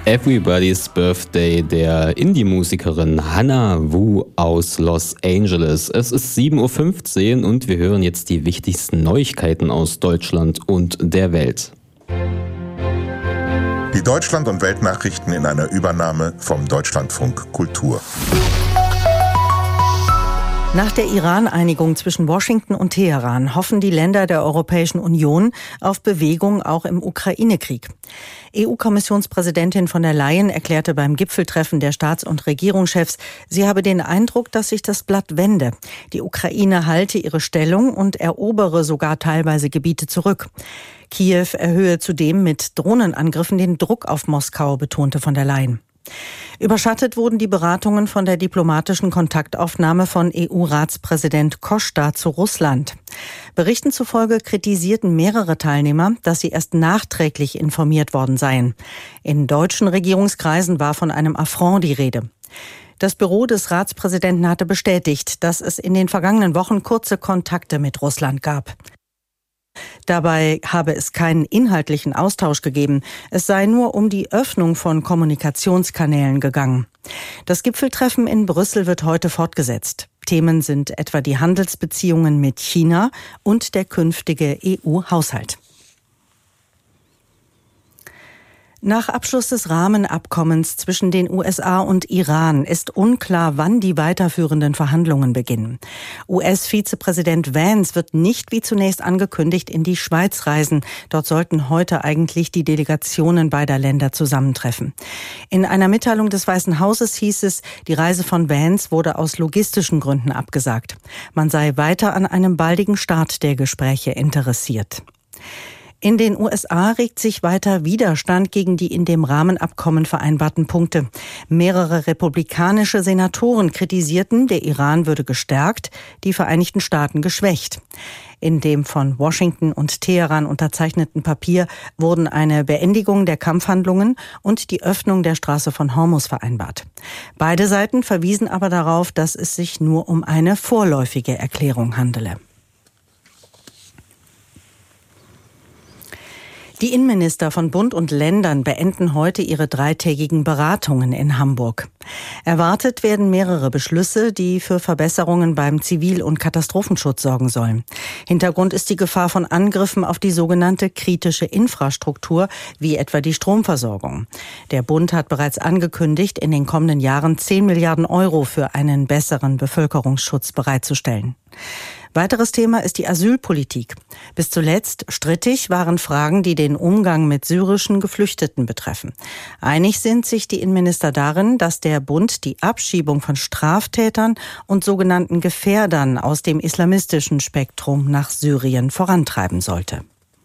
Everybody's Birthday der Indie-Musikerin Hannah Wu aus Los Angeles. Es ist 7:15 Uhr und wir hören jetzt die wichtigsten Neuigkeiten aus Deutschland und der Welt. Die Deutschland- und Weltnachrichten in einer Übernahme vom Deutschlandfunk Kultur. Nach der Iran-Einigung zwischen Washington und Teheran hoffen die Länder der Europäischen Union auf Bewegung auch im Ukraine-Krieg. EU-Kommissionspräsidentin von der Leyen erklärte beim Gipfeltreffen der Staats- und Regierungschefs, sie habe den Eindruck, dass sich das Blatt wende. Die Ukraine halte ihre Stellung und erobere sogar teilweise Gebiete zurück. Kiew erhöhe zudem mit Drohnenangriffen den Druck auf Moskau, betonte von der Leyen. Überschattet wurden die Beratungen von der diplomatischen Kontaktaufnahme von EU-Ratspräsident Costa zu Russland. Berichten zufolge kritisierten mehrere Teilnehmer, dass sie erst nachträglich informiert worden seien. In deutschen Regierungskreisen war von einem Affront die Rede. Das Büro des Ratspräsidenten hatte bestätigt, dass es in den vergangenen Wochen kurze Kontakte mit Russland gab. Dabei habe es keinen inhaltlichen Austausch gegeben. Es sei nur um die Öffnung von Kommunikationskanälen gegangen. Das Gipfeltreffen in Brüssel wird heute fortgesetzt. Themen sind etwa die Handelsbeziehungen mit China und der künftige EU-Haushalt. Nach Abschluss des Rahmenabkommens zwischen den USA und Iran ist unklar, wann die weiterführenden Verhandlungen beginnen. US-Vizepräsident Vance wird nicht wie zunächst angekündigt in die Schweiz reisen. Dort sollten heute eigentlich die Delegationen beider Länder zusammentreffen. In einer Mitteilung des Weißen Hauses hieß es, die Reise von Vance wurde aus logistischen Gründen abgesagt. Man sei weiter an einem baldigen Start der Gespräche interessiert. In den USA regt sich weiter Widerstand gegen die in dem Rahmenabkommen vereinbarten Punkte. Mehrere republikanische Senatoren kritisierten, der Iran würde gestärkt, die Vereinigten Staaten geschwächt. In dem von Washington und Teheran unterzeichneten Papier wurden eine Beendigung der Kampfhandlungen und die Öffnung der Straße von Hormuz vereinbart. Beide Seiten verwiesen aber darauf, dass es sich nur um eine vorläufige Erklärung handele. Die Innenminister von Bund und Ländern beenden heute ihre 3-tägigen Beratungen in Hamburg. Erwartet werden mehrere Beschlüsse, die für Verbesserungen beim Zivil- und Katastrophenschutz sorgen sollen. Hintergrund ist die Gefahr von Angriffen auf die sogenannte kritische Infrastruktur, wie etwa die Stromversorgung. Der Bund hat bereits angekündigt, in den kommenden Jahren 10 Milliarden Euro für einen besseren Bevölkerungsschutz bereitzustellen. Weiteres Thema ist die Asylpolitik. Bis zuletzt strittig waren Fragen, die den Umgang mit syrischen Geflüchteten betreffen. Einig sind sich die Innenminister darin, dass der Bund die Abschiebung von Straftätern und sogenannten Gefährdern aus dem islamistischen Spektrum nach Syrien vorantreiben sollte.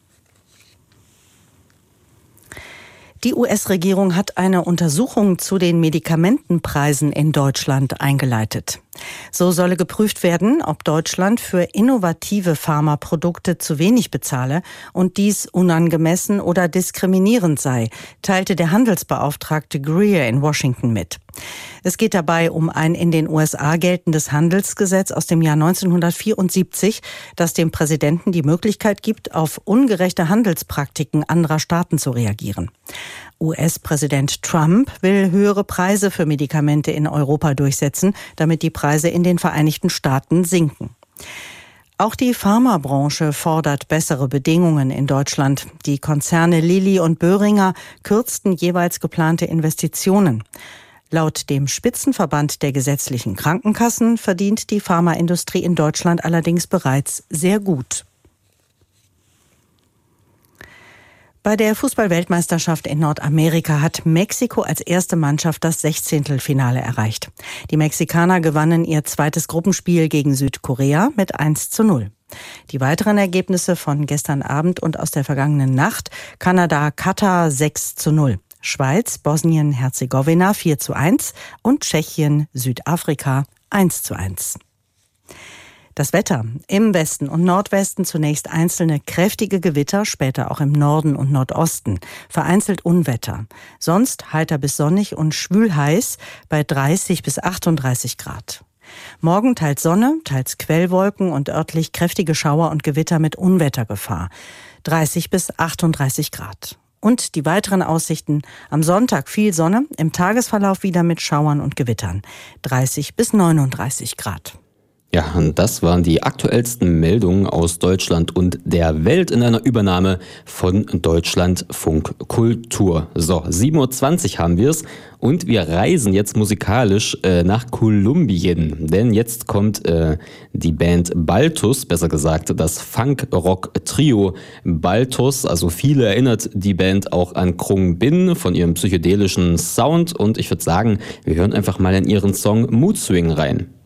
Die US-Regierung hat eine Untersuchung zu den Medikamentenpreisen in Deutschland eingeleitet. So solle geprüft werden, ob Deutschland für innovative Pharmaprodukte zu wenig bezahle und dies unangemessen oder diskriminierend sei, teilte der Handelsbeauftragte Greer in Washington mit. Es geht dabei um ein in den USA geltendes Handelsgesetz aus dem Jahr 1974, das dem Präsidenten die Möglichkeit gibt, auf ungerechte Handelspraktiken anderer Staaten zu reagieren. US-Präsident Trump will höhere Preise für Medikamente in Europa durchsetzen, damit die Preise in den Vereinigten Staaten sinken. Auch die Pharmabranche fordert bessere Bedingungen in Deutschland. Die Konzerne Lilly und Boehringer kürzten jeweils geplante Investitionen. Laut dem Spitzenverband der gesetzlichen Krankenkassen verdient die Pharmaindustrie in Deutschland allerdings bereits sehr gut. Bei der Fußball-Weltmeisterschaft in Nordamerika hat Mexiko als erste Mannschaft das 16. erreicht. Die Mexikaner gewannen ihr zweites Gruppenspiel gegen Südkorea mit 1:0. Die weiteren Ergebnisse von gestern Abend und aus der vergangenen Nacht: Kanada, Katar 6:0. Schweiz, Bosnien-Herzegowina 4:1 und Tschechien, Südafrika 1:1. Das Wetter: Im Westen und Nordwesten zunächst einzelne kräftige Gewitter, später auch im Norden und Nordosten. Vereinzelt Unwetter. Sonst heiter bis sonnig und schwül heiß bei 30 bis 38 Grad. Morgen teils Sonne, teils Quellwolken und örtlich kräftige Schauer und Gewitter mit Unwettergefahr. 30 bis 38 Grad. Und die weiteren Aussichten: am Sonntag viel Sonne, im Tagesverlauf wieder mit Schauern und Gewittern. 30 bis 39 Grad. Ja, und das waren die aktuellsten Meldungen aus Deutschland und der Welt in einer Übernahme von Deutschlandfunk Kultur. So, 7.20 Uhr haben wir es und wir reisen jetzt musikalisch nach Kolumbien. Denn jetzt kommt die Band Baltus, besser gesagt das Funk-Rock-Trio Baltus. Also viele erinnert die Band auch an Krung Bin von ihrem psychedelischen Sound. Und ich würde sagen, wir hören einfach mal in ihren Song Mood Swing rein.